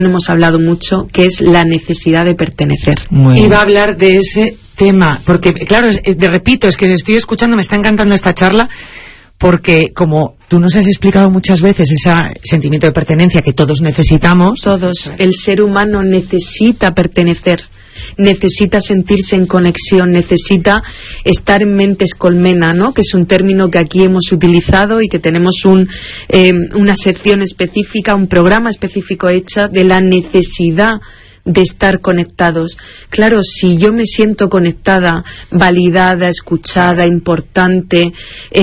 hemos hablado mucho, que es la necesidad de pertenecer. Iba a hablar de ese tema, porque claro, repito, es que estoy escuchando, me está encantando esta charla, porque como tú nos has explicado muchas veces ese sentimiento de pertenencia que todos necesitamos. Todos, el ser humano necesita pertenecer, necesita sentirse en conexión, necesita estar en mentes colmena, ¿no? Que es un término que aquí hemos utilizado y que tenemos una sección específica, un programa específico hecha de la necesidad de estar conectados. Claro, si yo me siento conectada, validada, escuchada, importante,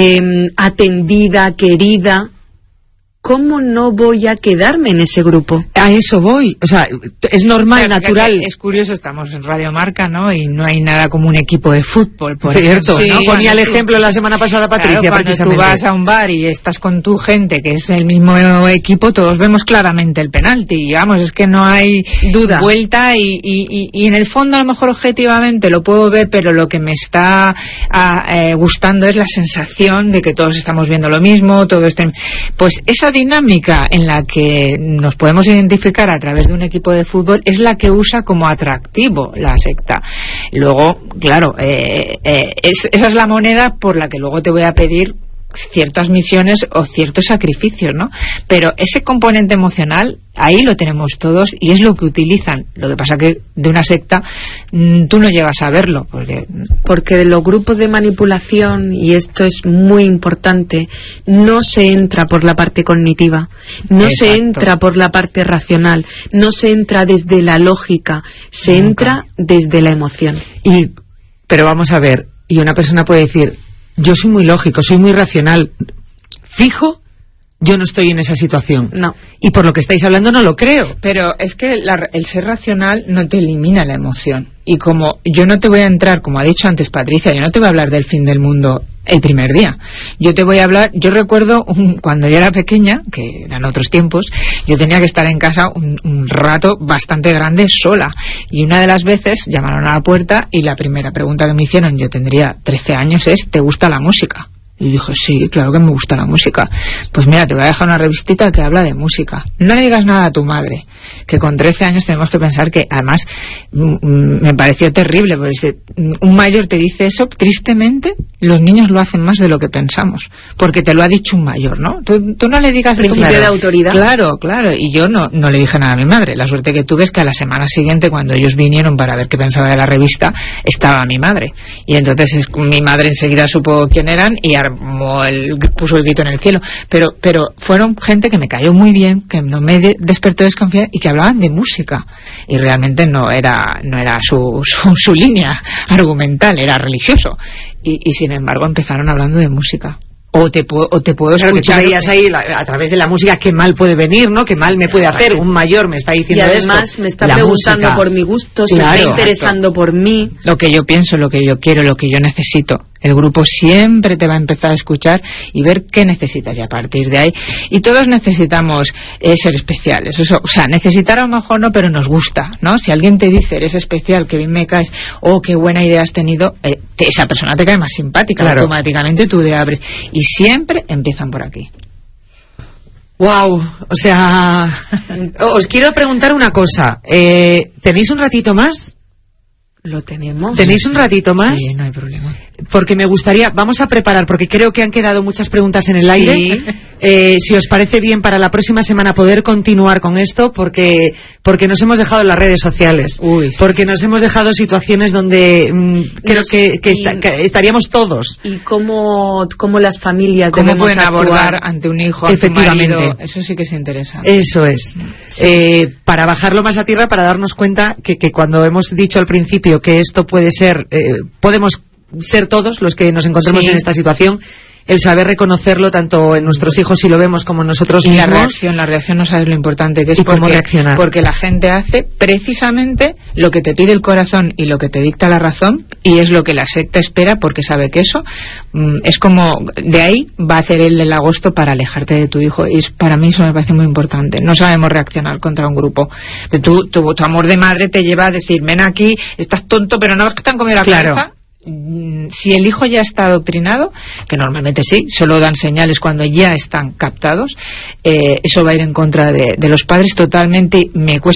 atendida, querida, ¿cómo no voy a quedarme en ese grupo? A eso voy, o sea, es normal, natural. Es curioso, estamos en Radio Marca, ¿no? Y no hay nada como un equipo de fútbol, por cierto, ejemplo, ¿no? Ponía el ejemplo la semana pasada Patricia, claro, cuando tú vas a un bar y estás con tu gente, que es el mismo equipo, todos vemos claramente el penalti, vamos, es que no hay duda, vuelta y en el fondo a lo mejor objetivamente lo puedo ver, pero lo que me está gustando es la sensación de que todos estamos viendo lo mismo, pues esa dinámica en la que nos podemos identificar a través de un equipo de fútbol es la que usa como atractivo la secta. Luego, claro, esa es la moneda por la que luego te voy a pedir ciertas misiones o ciertos sacrificios, ¿no? Pero ese componente emocional ahí lo tenemos todos y es lo que utilizan. Lo que pasa que de una secta tú no llegas a verlo porque de los grupos de manipulación, y esto es muy importante, no se entra por la parte cognitiva, no Exacto. se entra por la parte racional, no se entra desde la lógica, se Nunca. entra desde la emoción. Pero vamos a ver, y una persona puede decir, yo soy muy lógico, soy muy racional, fijo, yo no estoy en esa situación. No. Y por lo que estáis hablando no lo creo. Pero es que el ser racional no te elimina la emoción. Y como yo no te voy a entrar, como ha dicho antes Patricia, yo no te voy a hablar del fin del mundo el primer día. Yo te voy a hablar, yo recuerdo cuando yo era pequeña, que eran otros tiempos, yo tenía que estar en casa un rato bastante grande sola. Y una de las veces llamaron a la puerta y la primera pregunta que me hicieron, yo tendría 13 años, es ¿te gusta la música? Y dije, sí, claro que me gusta la música. Pues mira, te voy a dejar una revistita que habla de música. No le digas nada a tu madre, que con 13 años tenemos que pensar que, además, me pareció terrible, porque un mayor te dice eso, tristemente, los niños lo hacen más de lo que pensamos, porque te lo ha dicho un mayor, ¿no? Tú no le digas... Principio de autoridad. Claro, y yo no le dije nada a mi madre. La suerte que tuve es que a la semana siguiente, cuando ellos vinieron para ver qué pensaba de la revista, estaba mi madre. Y entonces mi madre enseguida supo quién eran y puso el grito en el cielo, pero fueron gente que me cayó muy bien, que no me despertó desconfianza y que hablaban de música, y realmente no era su línea argumental, era religioso, y sin embargo empezaron hablando de música. O te puedo escuchar. Que tú veías ahí a través de la música qué mal puede venir, ¿no? Qué mal me puede hacer. Un mayor me está diciendo esto. Y además me está preguntando música. Por mi gusto, claro, se está interesando por mí. Lo que yo pienso, lo que yo quiero, lo que yo necesito. El grupo siempre te va a empezar a escuchar y ver qué necesitas, y a partir de ahí. Y todos necesitamos ser especiales. Eso, o sea, necesitar a lo mejor no, pero nos gusta, ¿no? Si alguien te dice eres especial, que bien me caes, qué buena idea has tenido, esa persona te cae más simpática, claro. Automáticamente tú te abres. Y siempre empiezan por aquí. Wow, o sea, os quiero preguntar una cosa. ¿Tenéis un ratito más? Lo tenemos. ¿Tenéis un ratito más? Sí, no hay problema. Porque me gustaría, vamos a preparar, porque creo que han quedado muchas preguntas en el aire. Si os parece bien, para la próxima semana poder continuar con esto, porque nos hemos dejado las redes sociales. Porque nos hemos dejado situaciones donde creo que estaríamos todos. Y cómo las familias cómo pueden actuar. Abordar ante un hijo, efectivamente, ante un marido. Eso sí que es interesante. Eso es. Sí. Para bajarlo más a tierra, para darnos cuenta que cuando hemos dicho al principio que esto puede ser, podemos ser todos los que nos encontremos en esta situación, el saber reconocerlo tanto en nuestros hijos si lo vemos como en nosotros mismos. La reacción no sabes lo importante que es, cómo reaccionar. Porque la gente hace precisamente lo que te pide el corazón y lo que te dicta la razón, y es lo que la secta espera, porque sabe que eso es como, de ahí va a hacer el agosto para alejarte de tu hijo, y para mí eso me parece muy importante. No sabemos reaccionar contra un grupo. Tu amor de madre te lleva a decir, ven aquí, estás tonto, pero no ves que te han comido la cabeza. Si el hijo ya está adoctrinado, que normalmente sí, solo dan señales cuando ya están captados, eso va a ir en contra de los padres totalmente. Me cuesta